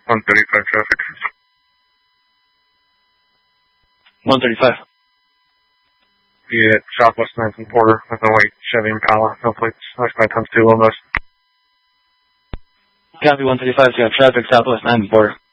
135 traffic. 135. Yeah, Southwest 9th and Porter with a white Chevy Impala, no plates, occupied times 2 Lomos. Copy 135, you have traffic Southwest 9th and Porter.